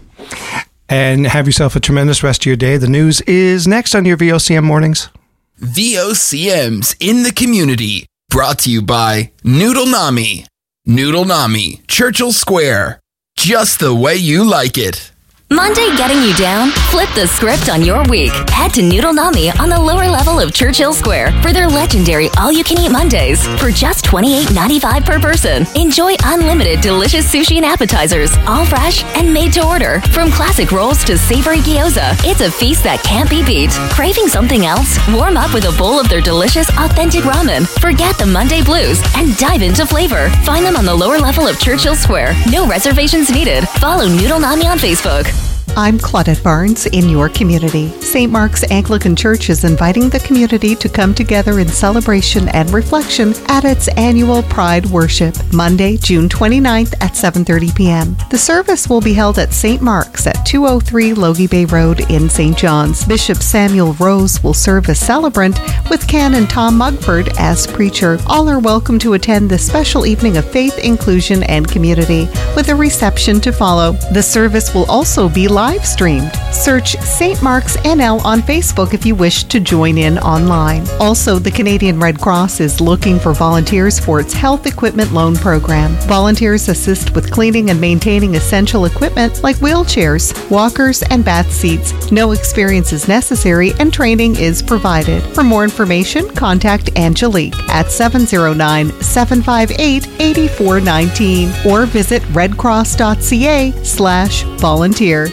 Speaker 3: And have yourself a tremendous rest of your day. The news is next on your V O C M mornings.
Speaker 14: V O C M's in the community. Brought to you by Noodle Nami. Noodle Nami, Churchill Square. Just the way you like it.
Speaker 11: Monday getting you down? Flip the script on your week. Head to Noodle Nami on the lower level of Churchill Square for their legendary all-you-can-eat Mondays for just twenty-eight ninety-five per person. Enjoy unlimited delicious sushi and appetizers, all fresh and made to order. From classic rolls to savory gyoza, it's a feast that can't be beat. Craving something else? Warm up with a bowl of their delicious, authentic ramen. Forget the Monday blues and dive into flavor. Find them on the lower level of Churchill Square. No reservations needed. Follow Noodle Nami on Facebook.
Speaker 13: I'm Claudette Barnes in your community. Saint Mark's Anglican Church is inviting the community to come together in celebration and reflection at its annual Pride Worship, Monday, June twenty-ninth at seven thirty p.m. The service will be held at Saint Mark's at two oh three Logie Bay Road in Saint John's. Bishop Samuel Rose will serve as celebrant with Canon Tom Mugford as preacher. All are welcome to attend this special evening of faith, inclusion, and community with a reception to follow. The service will also be live live streamed. Search Saint Mark's N L on Facebook if you wish to join in online. Also, the Canadian Red Cross is looking for volunteers for its health equipment loan program. Volunteers assist with cleaning and maintaining essential equipment like wheelchairs, walkers, and bath seats. No experience is necessary and training is provided. For more information, contact Angelique at seven oh nine, seven five eight, eight four one nine or visit redcross.ca slash volunteer.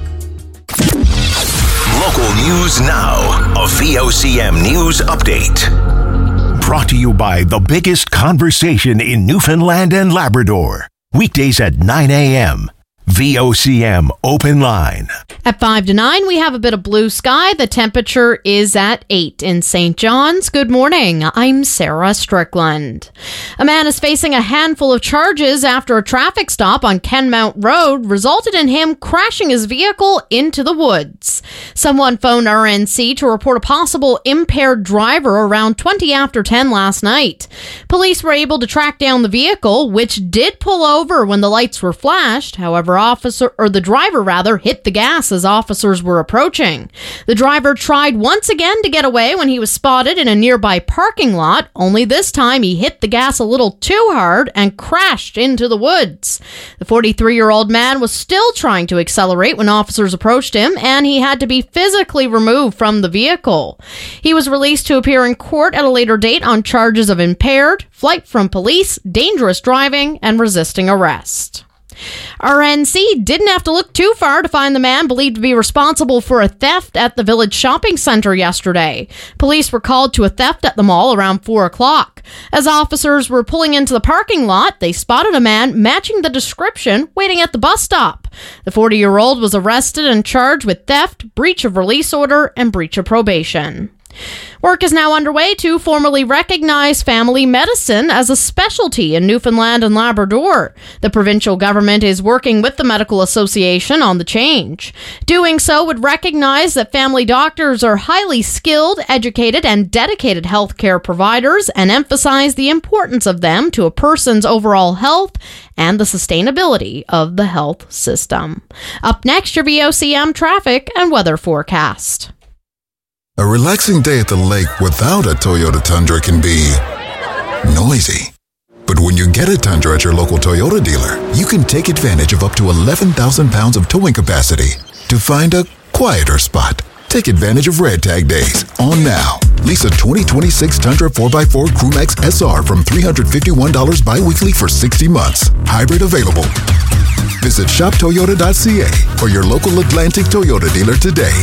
Speaker 2: Local news now. A V O C M News Update. Brought to you by the biggest conversation in Newfoundland and Labrador. Weekdays at nine a.m. V O C M Open Line.
Speaker 1: At five to nine, we have a bit of blue sky. The temperature is at eight in Saint John's. Good morning. I'm Sarah Strickland. A man is facing a handful of charges after a traffic stop on Kenmount Road resulted in him crashing his vehicle into the woods. Someone phoned R N C to report a possible impaired driver around twenty after ten last night. Police were able to track down the vehicle, which did pull over when the lights were flashed. However, officer or the driver rather hit the gas as officers were approaching. The driver tried once again to get away when he was spotted in a nearby parking lot, only this time he hit the gas a little too hard and crashed into the woods. The forty-three-year-old man was still trying to accelerate when officers approached him, and he had to be physically removed from the vehicle. He was released to appear in court at a later date on charges of impaired, flight from police, dangerous driving, and resisting arrest. R N C didn't have to look too far to find the man believed to be responsible for a theft at the Village Shopping Center yesterday. Police were called to a theft at the mall around four o'clock. As officers were pulling into the parking lot, they spotted a man matching the description waiting at the bus stop. The forty-year-old was arrested and charged with theft, breach of release order, and breach of probation. Work is now underway to formally recognize family medicine as a specialty in Newfoundland and Labrador. The provincial government is working with the Medical Association on the change. Doing so would recognize that family doctors are highly skilled, educated, and dedicated healthcare providers and emphasize the importance of them to a person's overall health and the sustainability of the health system. Up next, your V O C M traffic and weather forecast.
Speaker 15: A relaxing day at the lake without a Toyota Tundra can be noisy. But when you get a Tundra at your local Toyota dealer, you can take advantage of up to eleven thousand pounds of towing capacity to find a quieter spot. Take advantage of Red Tag Days on now. Lease a twenty twenty-six Tundra four by four Crewmax S R from three hundred fifty-one dollars bi-weekly for sixty months. Hybrid available. Visit shop toyota dot c a or your local Atlantic Toyota dealer today.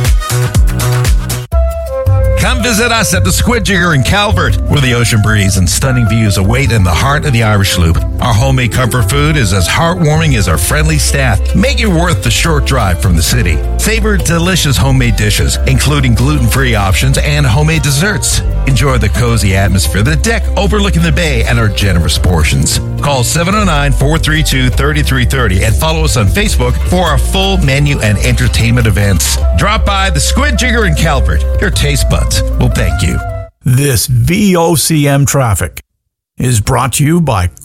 Speaker 17: Come visit us at the Squid Jigger in Calvert, where the ocean breeze and stunning views await in the heart of the Irish Loop. Our homemade comfort food is as heartwarming as our friendly staff, make it worth the short drive from the city. Savor delicious homemade dishes, including gluten-free options and homemade desserts. Enjoy the cozy atmosphere, the deck overlooking the bay, and our generous portions. Call seven oh nine, four three two, three three three oh and follow us on Facebook for our full menu and entertainment events. Drop by the Squid Jigger in Calvert. Your taste buds will thank you.
Speaker 24: This V O C M traffic is brought to you by